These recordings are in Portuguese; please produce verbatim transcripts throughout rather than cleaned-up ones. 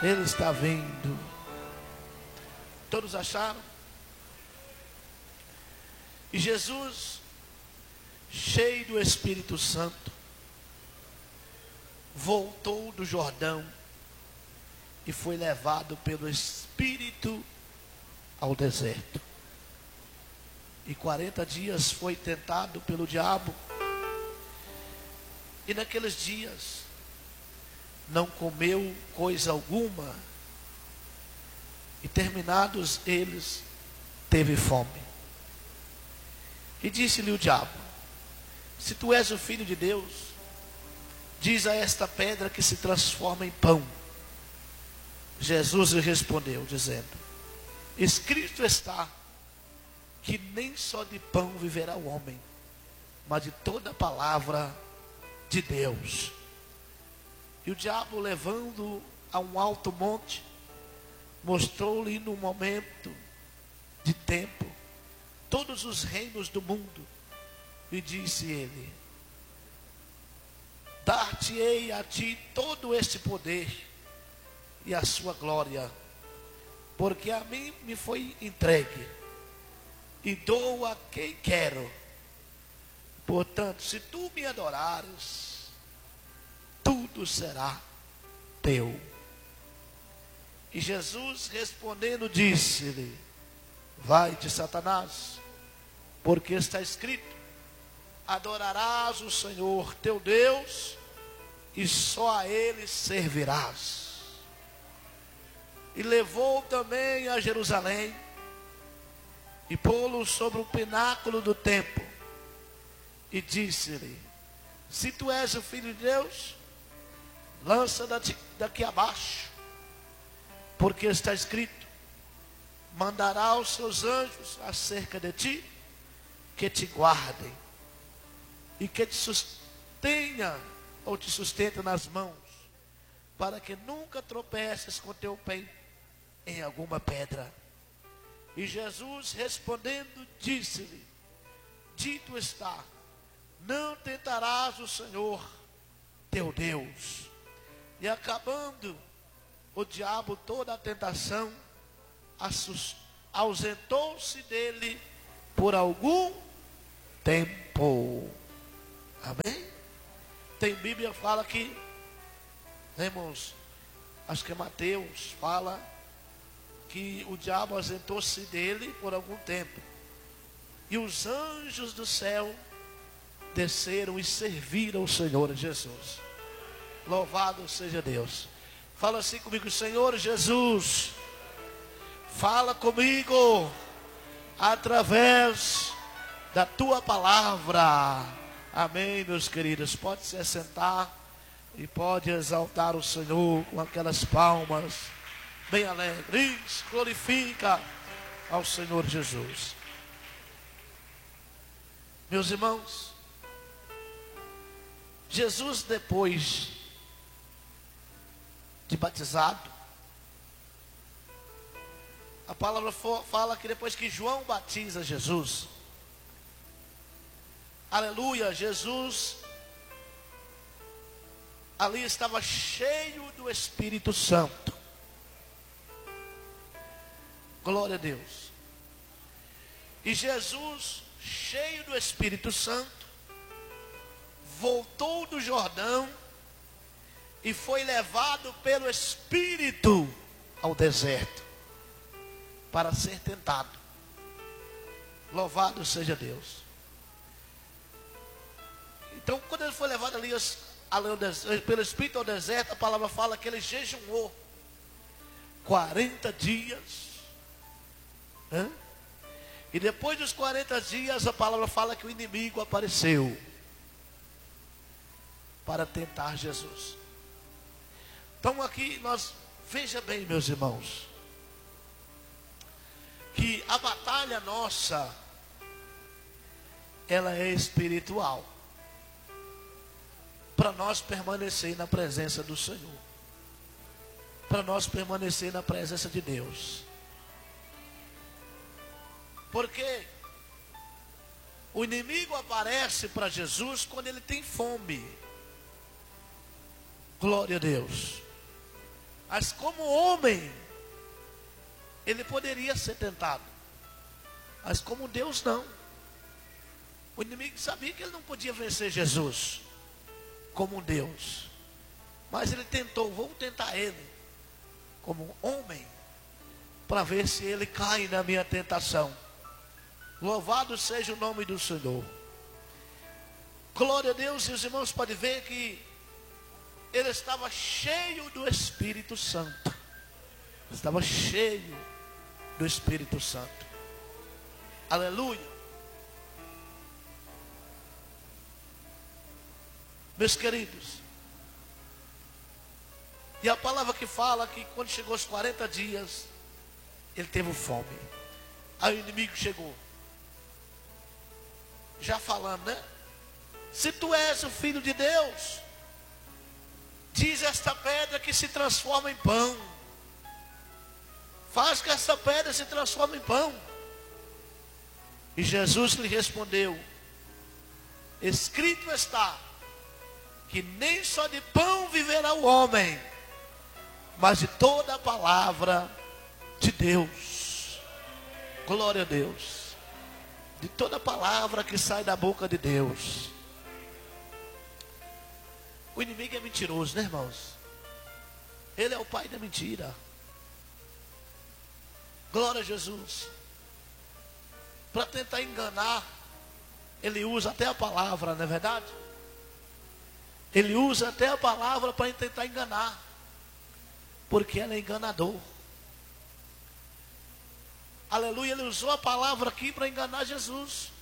Ele está vindo. Todos acharam? E Jesus, cheio do Espírito Santo, voltou do Jordão e foi levado pelo Espírito ao deserto. E quarenta dias foi tentado pelo diabo. E naqueles dias não comeu coisa alguma. E terminados eles, teve fome. E disse-lhe o diabo: se tu és o filho de Deus, diz a esta pedra que se transforma em pão. Jesus lhe respondeu, dizendo: escrito está, que nem só de pão viverá o homem, mas de toda palavra de Deus. E o diabo, levando-o a um alto monte, mostrou-lhe num momento de tempo todos os reinos do mundo, e disse ele: dar-te-ei a ti todo este poder e a sua glória, porque a mim me foi entregue, e dou a quem quero. Portanto, se tu me adorares, tudo será teu. E Jesus respondendo disse-lhe: vai-te, Satanás, porque está escrito: adorarás o Senhor teu Deus, e só a Ele servirás. E levou também a Jerusalém, e pô-lo sobre o pináculo do templo, e disse-lhe: se tu és o Filho de Deus, lança daqui abaixo, porque está escrito: mandará os seus anjos acerca de ti, que te guardem, e que te sustenha, ou te sustenta nas mãos, para que nunca tropeces com teu pé em alguma pedra. E Jesus respondendo disse-lhe: dito está, não tentarás o Senhor teu Deus. E acabando o diabo toda a tentação, ausentou-se dele por algum tempo. Amém? Tem Bíblia que fala que, irmãos, acho que é Mateus, fala que o diabo ausentou-se dele por algum tempo, e os anjos do céu desceram e serviram o Senhor Jesus. Louvado seja Deus. Fala assim comigo: Senhor Jesus, fala comigo através da tua palavra. Amém, meus queridos. Pode se assentar e pode exaltar o Senhor com aquelas palmas bem alegres. Glorifica ao Senhor Jesus. Meus irmãos, Jesus, depois de batizado, a palavra fala que depois que João batiza Jesus, aleluia, Jesus ali estava cheio do Espírito Santo. Glória a Deus. E Jesus, cheio do Espírito Santo, voltou do Jordão e foi levado pelo Espírito ao deserto para ser tentado. Louvado seja Deus. Então, quando ele foi levado ali pelo Espírito ao deserto, a palavra fala que ele jejuou quarenta dias. Hã? E depois dos quarenta dias, a palavra fala que o inimigo apareceu para tentar Jesus. Então aqui nós, veja bem, meus irmãos, que a batalha nossa, ela é espiritual, para nós permanecer na presença do Senhor, para nós permanecer na presença de Deus. Porque o inimigo aparece para Jesus quando ele tem fome. Glória a Deus. Mas como homem, ele poderia ser tentado. Mas como Deus, não. O inimigo sabia que ele não podia vencer Jesus como um Deus. Mas ele tentou, vou tentar ele como um homem, para ver se ele cai na minha tentação. Louvado seja o nome do Senhor. Glória a Deus. E os irmãos podem ver que ele estava cheio do Espírito Santo. Estava cheio do Espírito Santo. Aleluia. Meus queridos, e a palavra que fala que quando chegou os quarenta dias, ele teve fome. Aí o inimigo chegou, já falando, né? Se tu és o Filho de Deus, diz esta pedra que se transforma em pão. Faz que essa pedra se transforme em pão. E Jesus lhe respondeu: escrito está, que nem só de pão viverá o homem, mas de toda a palavra de Deus. Glória a Deus. De toda a palavra que sai da boca de Deus. O inimigo é mentiroso, né, irmãos? Ele é o pai da mentira. Glória a Jesus. Para tentar enganar, ele usa até a palavra, não é verdade? Ele usa até a palavra para tentar enganar, porque ela é enganador. Aleluia, ele usou a palavra aqui para enganar Jesus.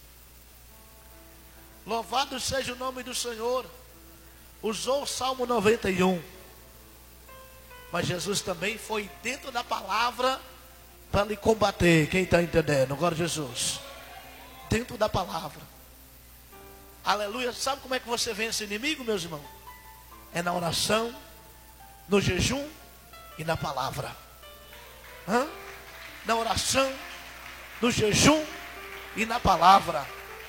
Louvado seja o nome do Senhor. Usou o Salmo noventa e um. Mas Jesus também foi dentro da palavra para lhe combater. Quem está entendendo? Agora Jesus. Dentro da palavra. Aleluia. Sabe como é que você vence o inimigo, meus irmãos? É na oração, no jejum e na palavra. Hã? Na oração, no jejum e na palavra.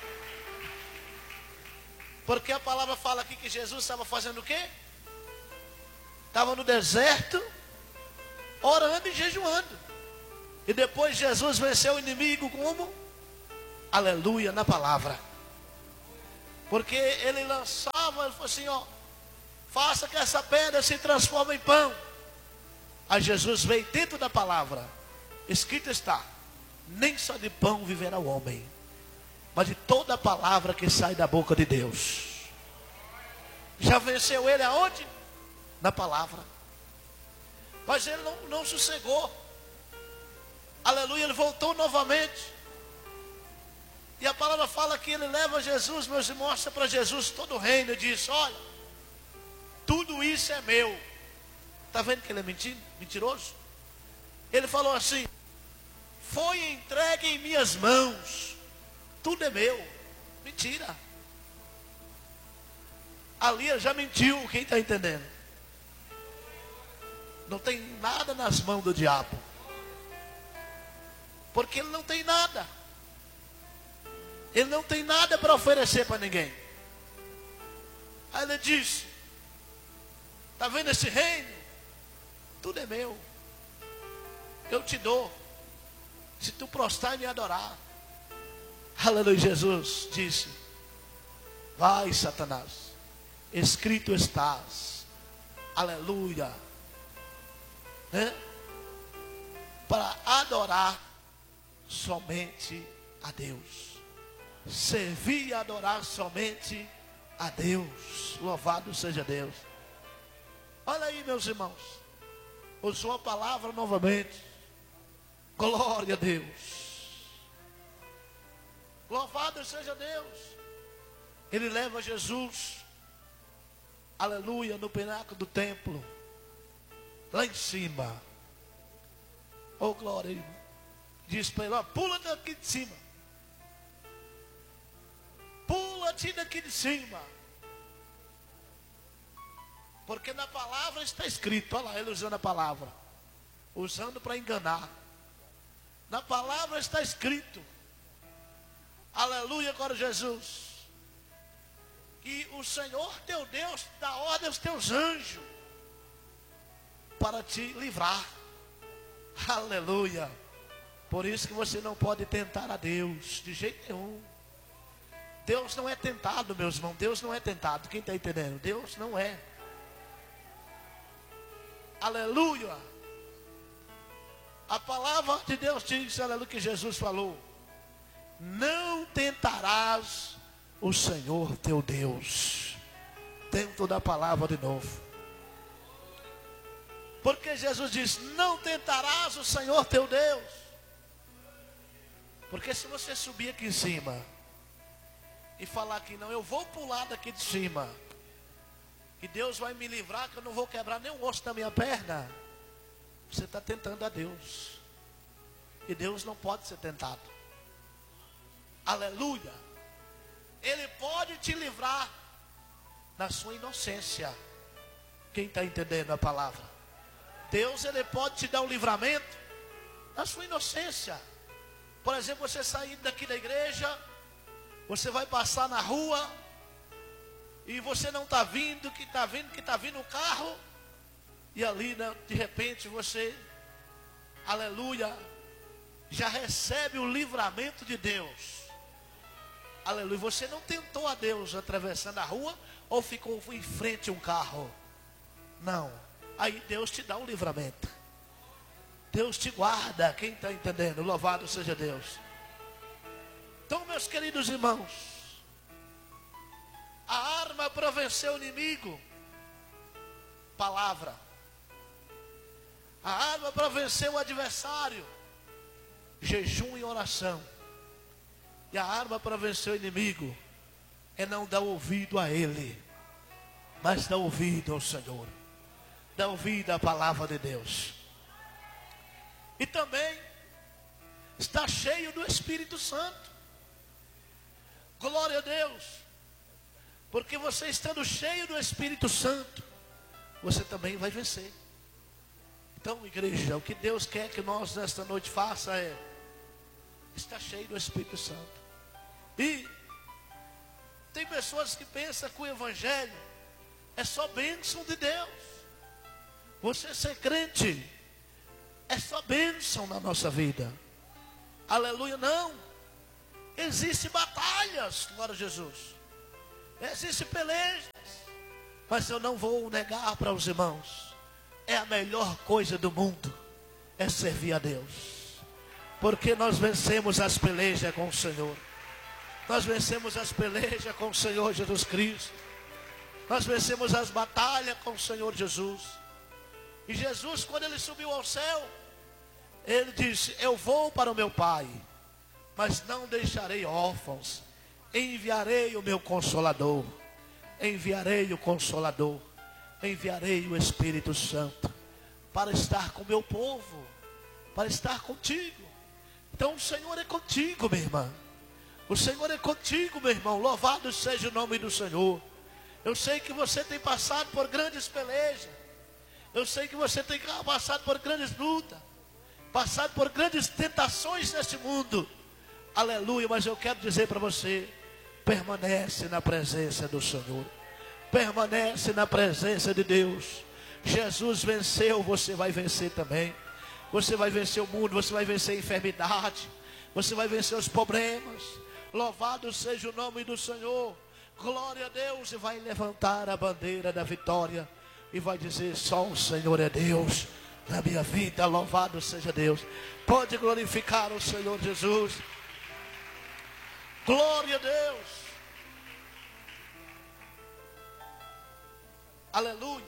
Porque a palavra fala aqui que Jesus estava fazendo o quê? Estava no deserto, orando e jejuando. E depois Jesus venceu o inimigo como? Aleluia, na palavra. Porque ele lançava, ele falou assim, ó, faça que essa pedra se transforme em pão. Aí Jesus veio dentro da palavra. Escrito está, nem só de pão viverá o homem, mas de toda a palavra que sai da boca de Deus. Já venceu ele aonde? Na palavra. Mas ele não, não sossegou. Aleluia, ele voltou novamente. E a palavra fala que ele leva Jesus, meus irmãos, mostra para Jesus todo o reino. E diz, olha, tudo isso é meu. Está vendo que ele é mentindo, mentiroso? Ele falou assim, foi entregue em minhas mãos, tudo é meu. Mentira. Ali ele já mentiu, quem está entendendo? Não tem nada nas mãos do diabo, porque ele não tem nada. Ele não tem nada para oferecer para ninguém. Aí ele disse, está vendo esse reino? Tudo é meu. Eu te dou, se tu prostrar e me adorar. Aleluia. Jesus disse, vai, Satanás, escrito estás. Aleluia. Né? Para adorar somente a Deus. Servir e adorar somente a Deus. Louvado seja Deus. Olha aí, meus irmãos, usou a palavra novamente. Glória a Deus. Louvado seja Deus. Ele leva Jesus, aleluia, no pináculo do templo, lá em cima. Oh, glória. Ele diz para ele, ó, pula daqui de cima. Pula-te daqui de cima. Porque na palavra está escrito. Olha lá, ele usando a palavra, usando para enganar. Na palavra está escrito, aleluia, agora Jesus, que o Senhor teu Deus dá ordem aos teus anjos para para te livrar. Aleluia. Por isso que você não pode tentar a Deus de jeito nenhum. Deus não é tentado, meus irmãos. Deus não é tentado. Quem está entendendo? Deus não é. Aleluia. A palavra de Deus diz, aleluia, que Jesus falou: não tentarás o Senhor teu Deus. Dentro da palavra de novo. Porque Jesus diz: não tentarás o Senhor teu Deus. Porque se você subir aqui em cima e falar que não, eu vou pular daqui de cima, e Deus vai me livrar, que eu não vou quebrar nenhum osso da minha perna, você está tentando a Deus. E Deus não pode ser tentado. Aleluia. Ele pode te livrar na sua inocência. Quem está entendendo a palavra? Deus, ele pode te dar um livramento na sua inocência. Por exemplo, você saindo daqui da igreja, você vai passar na rua e você não está vindo, que está vindo, que está vindo o carro, e ali, né, de repente você, aleluia, já recebe o livramento de Deus. Aleluia. Você não tentou a Deus atravessando a rua ou ficou em frente a um carro. Não. Aí Deus te dá um livramento. Deus te guarda. Quem está entendendo? Louvado seja Deus. Então, meus queridos irmãos, a arma para vencer o inimigo, palavra. A arma para vencer o adversário, jejum e oração. E a arma para vencer o inimigo é não dar ouvido a ele, mas dar ouvido ao Senhor. Dar ouvido à palavra de Deus. E também está cheio do Espírito Santo. Glória a Deus. Porque você estando cheio do Espírito Santo, você também vai vencer. Então, igreja, o que Deus quer que nós nesta noite faça é estar cheio do Espírito Santo. E tem pessoas que pensam que o Evangelho é só bênção de Deus. Você ser crente é só bênção na nossa vida. Aleluia, não. Existem batalhas, glória a Jesus. Existem pelejas. Mas eu não vou negar para os irmãos, é a melhor coisa do mundo, é servir a Deus. Porque nós vencemos as pelejas com o Senhor. Nós vencemos as pelejas com o Senhor Jesus Cristo. Nós vencemos as batalhas com o Senhor Jesus. E Jesus, quando ele subiu ao céu, ele disse: eu vou para o meu Pai, mas não deixarei órfãos. Enviarei o meu Consolador. Enviarei o Consolador. Enviarei o Espírito Santo para estar com o meu povo, para estar contigo. Então o Senhor é contigo, minha irmã. O Senhor é contigo, meu irmão. Louvado seja o nome do Senhor. Eu sei que você tem passado por grandes pelejas. Eu sei que você tem passado por grandes lutas, passado por grandes tentações neste mundo. Aleluia, mas eu quero dizer para você: permanece na presença do Senhor. Permanece na presença de Deus. Jesus venceu, você vai vencer também. Você vai vencer o mundo, você vai vencer a enfermidade, você vai vencer os problemas. Louvado seja o nome do Senhor. Glória a Deus. E vai levantar a bandeira da vitória e vai dizer: só o Senhor é Deus na minha vida. Louvado seja Deus. Pode glorificar o Senhor Jesus. Glória a Deus. Aleluia.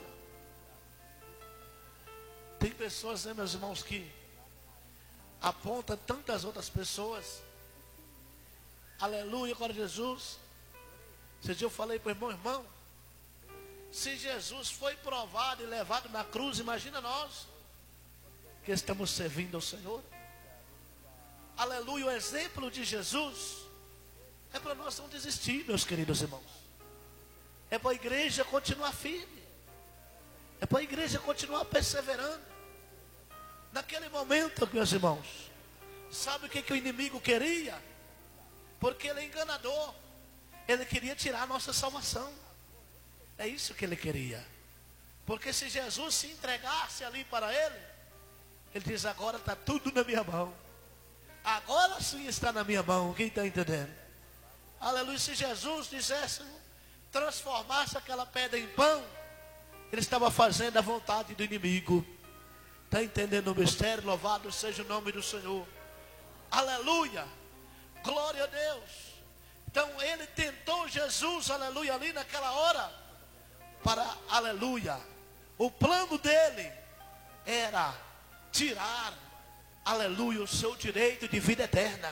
Tem pessoas, né, meus irmãos, que apontam tantas outras pessoas. Aleluia, glória a Jesus. Esse dia eu falei para o irmão: irmão, se Jesus foi provado e levado na cruz, imagina nós que estamos servindo ao Senhor. Aleluia, o exemplo de Jesus é para nós não desistir, meus queridos irmãos. É para a igreja continuar firme. É para a igreja continuar perseverando. Naquele momento, meus irmãos, sabe o que, que o inimigo queria? Porque ele é enganador. Ele queria tirar a nossa salvação. É isso que ele queria. Porque se Jesus se entregasse ali para ele, ele diz, agora está tudo na minha mão. Agora sim está na minha mão. Quem está entendendo? Aleluia. Se Jesus dissesse, transformasse aquela pedra em pão, ele estava fazendo a vontade do inimigo. Está entendendo o mistério? Louvado seja o nome do Senhor. Aleluia. Glória a Deus. Então ele tentou Jesus, aleluia, ali naquela hora. Para, aleluia. O plano dele era tirar, aleluia, o seu direito de vida eterna.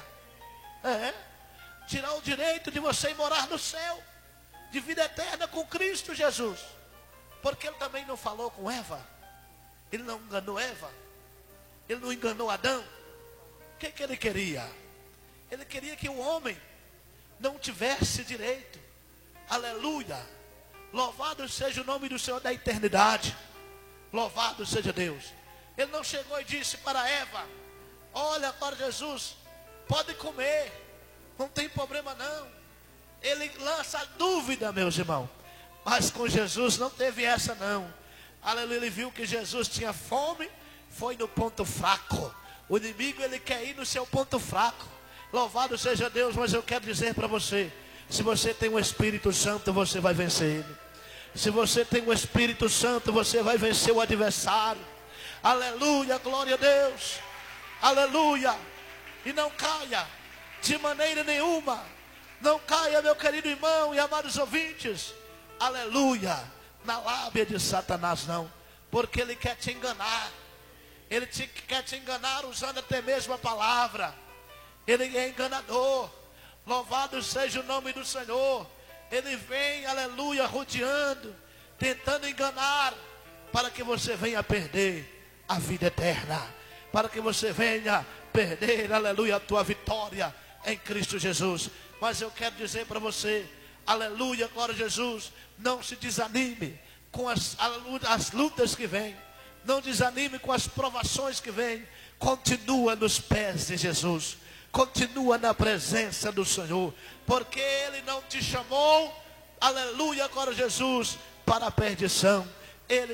É. Tirar o direito de você morar no céu, de vida eterna com Cristo Jesus. Porque ele também não falou com Eva. Ele não enganou Eva. Ele não enganou Adão. O que, que ele queria? Ele queria que o homem não tivesse direito. Aleluia. Louvado seja o nome do Senhor da eternidade. Louvado seja Deus. Ele não chegou e disse para Eva, olha agora Jesus, pode comer, não tem problema não. Ele lança a dúvida, meus irmãos. Mas com Jesus não teve essa não. Aleluia, ele viu que Jesus tinha fome, foi no ponto fraco. O inimigo, ele quer ir no seu ponto fraco. Louvado seja Deus, mas eu quero dizer para você, se você tem o Espírito Santo, você vai vencer ele. Se você tem o Espírito Santo, você vai vencer o adversário. Aleluia, glória a Deus. Aleluia. E não caia de maneira nenhuma. Não caia, meu querido irmão e amados ouvintes. Aleluia. Na lábia de Satanás não. Porque ele quer te enganar. Ele te, quer te enganar usando até mesmo a palavra. Ele é enganador. Louvado seja o nome do Senhor. Ele vem, aleluia, rodeando, tentando enganar, para que você venha perder a vida eterna, para que você venha perder, aleluia, a tua vitória em Cristo Jesus. Mas eu quero dizer para você, aleluia, glória a Jesus, não se desanime com as, as lutas que vêm, não desanime com as provações que vêm. Continua nos pés de Jesus, continua na presença do Senhor, porque Ele não te chamou, aleluia, glória a Jesus, para a perdição. Ele